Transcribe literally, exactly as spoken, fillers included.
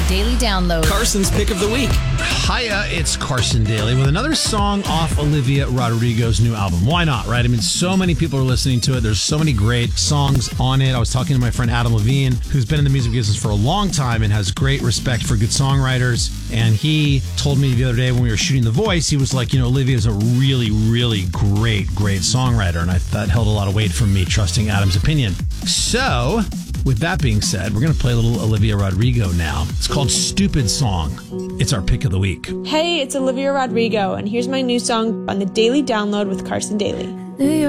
Daily Download. Carson's Pick of the Week. Hiya, it's Carson Daly with another song off Olivia Rodrigo's new album. Why not, right? I mean, so many people are listening to it. There's so many great songs on it. I was talking to my friend Adam Levine, who's been in the music business for a long time and has great respect for good songwriters. And he told me the other day when we were shooting The Voice, he was like, you know, Olivia's a really, really great, great songwriter. And I that held a lot of weight from me, trusting Adam's opinion. So, with that being said, we're going to play a little Olivia Rodrigo now. It's called Stupid Song. It's our pick of the week. Hey, it's Olivia Rodrigo, and here's my new song on the Daily Download with Carson Daly.